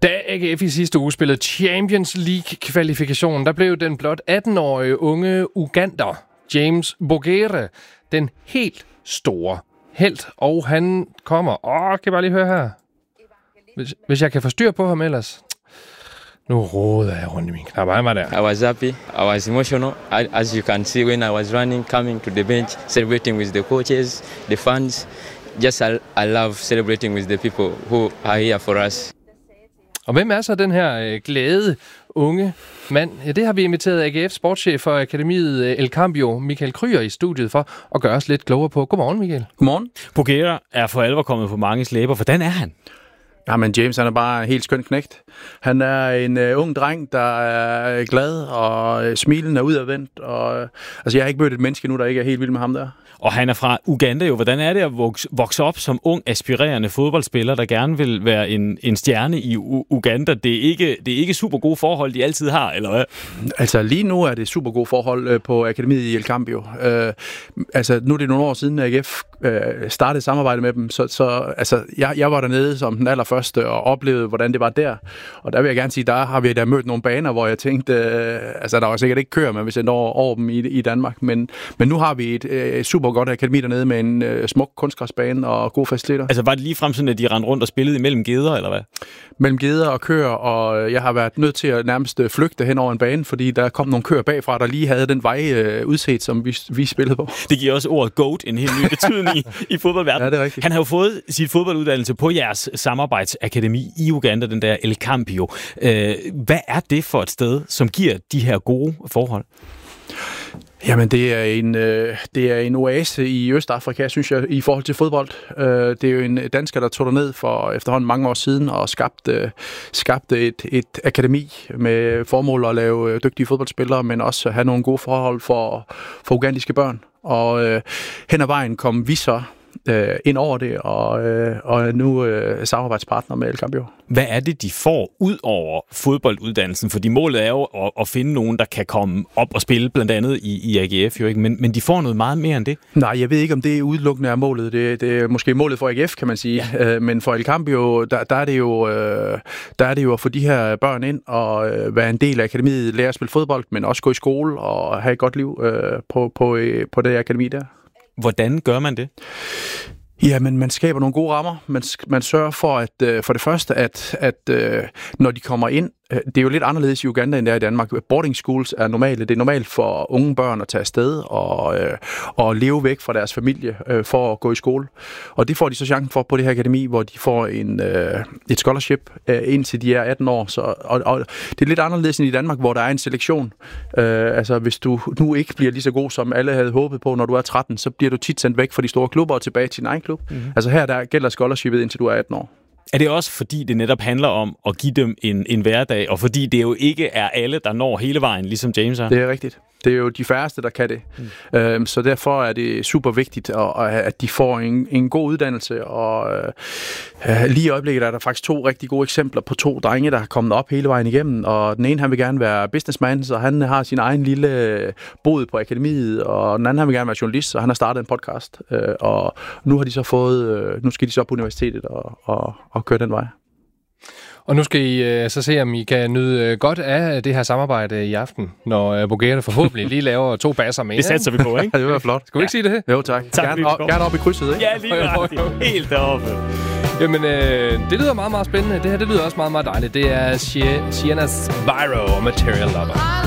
Da AGF i sidste uge spillede Champions League-kvalifikation, der blev den blot 18-årige unge ugander, James Bogere, den helt store helt, og han kommer. Kan jeg bare lige høre her? Hvis jeg kan få styr på ham ellers. Nu roder jeg rundt i min knap. Han var der. I was happy. I was emotional. As you can see, when I was running, coming to the bench, celebrating with the coaches, the fans. Just I love celebrating with the people who are here for us. Og hvem er så den her glade unge mand? Ja, det har vi inviteret AGF sportschef for Akademiet El Cambio, Michael Kryer, i studiet for at gøre os lidt klogere på. Godmorgen, Michael. Godmorgen. Bogere er for alvor kommet på mange slæber. Hvordan er han? Jamen, James, han er bare en helt skøn knægt. Han er en ung dreng, der er glad og smilende og udadvendt. Og, altså, jeg har ikke mødt et menneske nu, der ikke er helt vild med ham der. Og han er fra Uganda jo. Hvordan er det at vokse op som ung, aspirerende fodboldspiller, der gerne vil være en stjerne i Uganda? Det er ikke super gode forhold, de altid har, eller hvad? Altså, lige nu er det super gode forhold på Akademiet i El Cambio. Altså, nu er det nogle år siden, at AGF startede samarbejde med dem. Så jeg var dernede som den allerførste og oplevede, hvordan det var der. Og der vil jeg gerne sige, der har vi da mødt nogle baner, hvor jeg tænkte, altså, der var sikkert ikke kører, men vi sendte over dem i Danmark. Men nu har vi et super godt akademi dernede med en smuk kunstgræsbane og gode faciliteter. Altså var det lige frem sådan, at de rendte rundt og spillede imellem geder, eller hvad? Mellem geder og køer, og jeg har været nødt til at nærmest flygte hen over en bane, fordi der kom nogle køer bagfra, der lige havde den vej udset, som vi spillede på. Det giver også ordet GOAT en helt ny betydning i fodboldverdenen. Ja, det er rigtigt. Han har jo fået sit fodbolduddannelse på jeres samarbejdsakademi i Uganda, den der El Cambio. Hvad er det for et sted, som giver de her gode forhold? Jamen, det er en oase i Østafrika, synes jeg, i forhold til fodbold. Det er jo en dansker, der tog derned for efterhånden mange år siden og skabte et akademi med formål at lave dygtige fodboldspillere, men også have nogle gode forhold for ugandiske børn. Og hen ad vejen kom vi så ind over det, og nu samarbejdspartner med El Cambio. Hvad er det, de får ud over fodbolduddannelsen? Fordi målet er jo at finde nogen, der kan komme op og spille, blandt andet i AGF, jo ikke? Men de får noget meget mere end det. Nej, jeg ved ikke, om det udelukkende er målet. Det er måske målet for AGF, kan man sige. Ja. Men for El Cambio, der er det jo at få de her børn ind og være en del af akademiet, lære at spille fodbold, men også gå i skole og have et godt liv på det akademi der. Hvordan gør man det? Ja, men man skaber nogle gode rammer. Man sørger for, at for det første, at når de kommer ind, det er jo lidt anderledes i Uganda, end det er i Danmark. Boarding schools er normale. Det er normalt for unge børn at tage afsted og leve væk fra deres familie for at gå i skole. Og det får de så chancen for på det her akademi, hvor de får et scholarship indtil de er 18 år. Og det er lidt anderledes end i Danmark, hvor der er en selektion. Altså, hvis du nu ikke bliver lige så god, som alle havde håbet på, når du er 13, så bliver du tit sendt væk fra de store klubber og tilbage til din egen klub. Mm-hmm. Altså her der gælder scholarshipet indtil du er 18 år. Er det også fordi, det netop handler om at give dem en hverdag, og fordi det jo ikke er alle, der når hele vejen, ligesom James er? Det er rigtigt. Det er jo de færreste, der kan det. Så derfor er det super vigtigt, at de får en god uddannelse. Og lige i øjeblikket er der faktisk 2 rigtig gode eksempler på 2 drenge, der er kommet op hele vejen igennem. Og den ene, han vil gerne være businessman, så han har sin egen lille bod på akademiet. Og den anden, han vil gerne være journalist, så han har startet en podcast. Og nu har de så nu skal de så på universitetet og køre den vej. Og nu skal I så se, om I kan nyde godt af det her samarbejde i aften, når Bogere forhåbentlig lige laver 2 basser med. Det satser vi på, ikke? Det vil være flot. Skal vi ikke sige det? Jo, tak. Gerne op i krydset, ikke? Ja, lige nøjagtigt. Helt deroppe. Jamen, det lyder meget, meget spændende. Det her, det lyder også meget, meget dejligt. Det er Sienna's Viral og Material Lover.